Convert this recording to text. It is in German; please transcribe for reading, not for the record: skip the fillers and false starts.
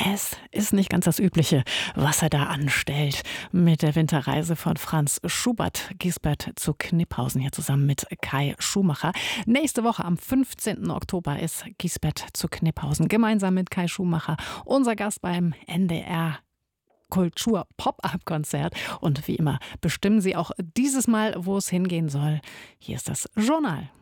Es ist nicht ganz das Übliche, was er da anstellt. Mit der Winterreise von Franz Schubert, Gisbert zu Kniphausen, hier zusammen mit Kai Schumacher. Nächste Woche am 15. Oktober ist Gisbert zu Kniphausen gemeinsam mit Kai Schumacher unser Gast beim NDR Kultur-Pop-Up-Konzert. Und wie immer bestimmen Sie auch dieses Mal, wo es hingehen soll. Hier ist das Journal.